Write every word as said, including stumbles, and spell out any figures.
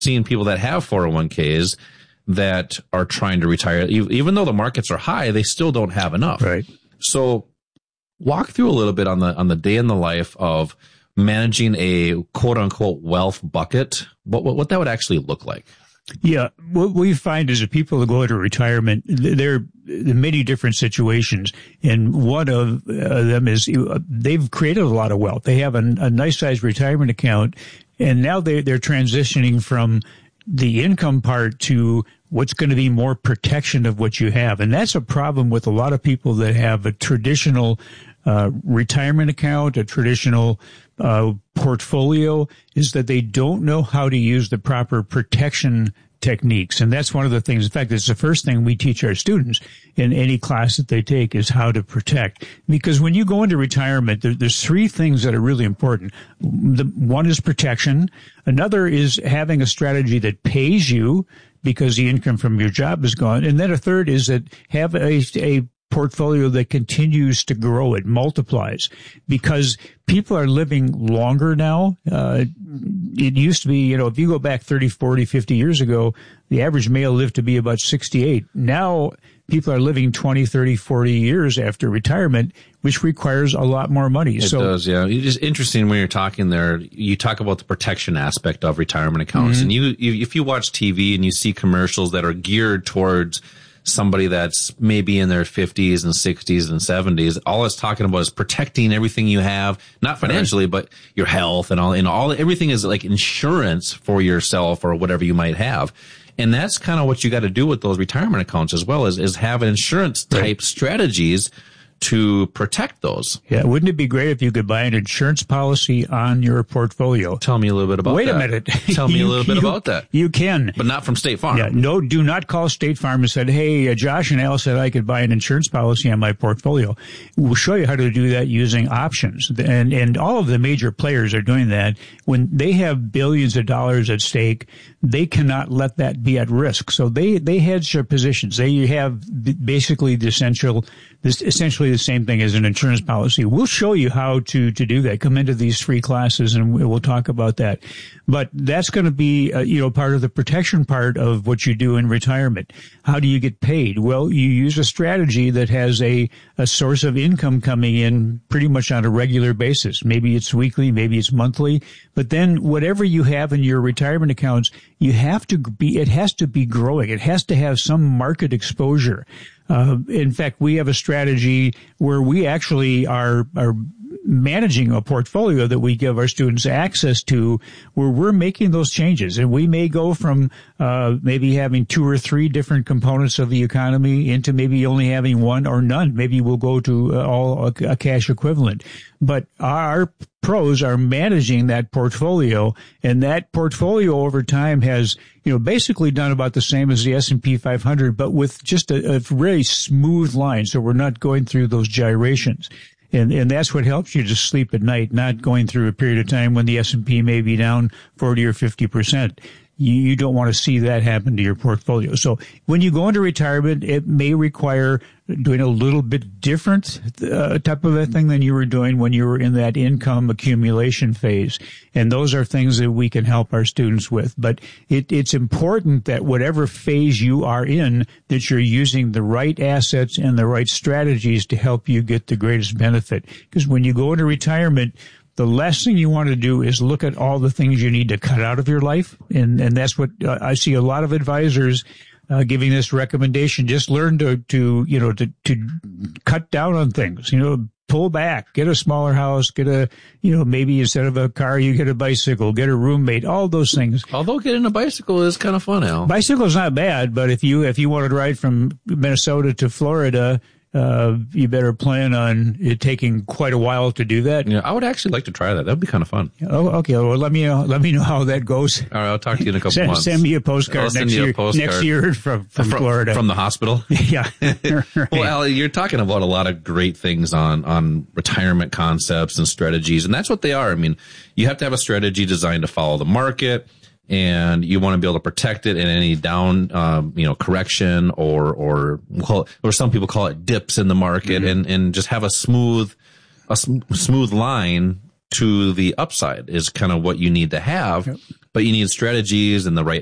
seeing people that have four oh one k's that are trying to retire. Even though the markets are high, they still don't have enough. Right. So walk through a little bit on the on the day in the life of managing a quote unquote wealth bucket. What what, what that would actually look like. Yeah, what we find is that people that go into retirement, they're in many different situations, and one of uh, them is uh, they've created a lot of wealth. They have a, a nice sized retirement account, and now they, they're transitioning from the income part to what's going to be more protection of what you have. And that's a problem with a lot of people that have a traditional uh, retirement account, a traditional uh, portfolio, is that they don't know how to use the proper protection techniques. And that's one of the things. In fact, it's the first thing we teach our students in any class that they take is how to protect. Because when you go into retirement, there, there's three things that are really important. The, one is protection. Another is having a strategy that pays you because the income from your job is gone. And then a third is that have a, a portfolio that continues to grow, it multiplies, because people are living longer now. Uh, it used to be, you know, if you go back thirty, forty, fifty years ago, the average male lived to be about sixty-eight. Now people are living twenty, thirty, forty years after retirement, which requires a lot more money. It so, does, yeah. It's interesting when you're talking there, you talk about the protection aspect of retirement accounts. Mm-hmm. And you, you, if you watch T V and you see commercials that are geared towards somebody that's maybe in their fifties and sixties and seventies, all it's talking about is protecting everything you have, not financially, but your health and all, and all, everything is like insurance for yourself or whatever you might have. And that's kind of what you got to do with those retirement accounts as well, is, is have insurance type right. strategies to protect those. Yeah, wouldn't it be great if you could buy an insurance policy on your portfolio? Tell me a little bit about Wait that. Wait a minute. Tell me you, a little bit you, about that. You can. But not from State Farm. Yeah, no, do not call State Farm and said, hey, uh, Josh and Al said I could buy an insurance policy on my portfolio. We'll show you how to do that using options. And, and all of the major players are doing that. When they have billions of dollars at stake, they cannot let that be at risk. So they, they hedge their positions. They have basically the essential, this essentially the same thing as an insurance policy. We'll show you how to, to do that. Come into these free classes and we'll talk about that. But that's going to be, uh, you know, part of the protection part of what you do in retirement. How do you get paid? Well, you use a strategy that has a, a source of income coming in pretty much on a regular basis. Maybe it's weekly, maybe it's monthly. But then whatever you have in your retirement accounts, you have to be, it has to be growing. It has to have some market exposure. Uh, in fact, we have a strategy where we actually are, are managing a portfolio that we give our students access to, where we're making those changes. And we may go from uh maybe having two or three different components of the economy into maybe only having one or none. Maybe we'll go to uh, all a, a cash equivalent. But our pros are managing that portfolio, and that portfolio over time has, you know, basically done about the same as the S and P five hundred, but with just a, a very smooth line. So we're not going through those gyrations. And, and that's what helps you to sleep at night, not going through a period of time when the S and P may be down forty or fifty percent. You, you don't want to see that happen to your portfolio. So when you go into retirement, it may require doing a little bit different uh, type of a thing than you were doing when you were in that income accumulation phase. And those are things that we can help our students with. But it, it's important that whatever phase you are in, that you're using the right assets and the right strategies to help you get the greatest benefit. Because when you go into retirement, the last thing you want to do is look at all the things you need to cut out of your life. And, and that's what uh, I see a lot of advisors uh, giving this recommendation. Just learn to, to, you know, to, to cut down on things, you know, pull back, get a smaller house, get a, you know, maybe instead of a car, you get a bicycle, get a roommate, all those things. Although getting a bicycle is kind of fun, Al. Bicycle's not bad, but if you, if you want to ride from Minnesota to Florida, Uh, you better plan on it taking quite a while to do that. Yeah, I would actually like to try that. That would be kind of fun. Oh, okay. Well, let me know, let me know how that goes. All right, I'll talk to you in a couple send, months. Send me a postcard next year. Postcard. Next year from, from, from Florida. From the hospital? Yeah. Right. Well, Al, you're talking about a lot of great things on, on retirement concepts and strategies, and that's what they are. I mean, you have to have a strategy designed to follow the market, and you want to be able to protect it in any down, um, you know, correction or, or, we'll call it, or some people call it dips in the market, mm-hmm. and, and just have a smooth, a sm- smooth line to the upside is kind of what you need to have, yep. But you need strategies and the right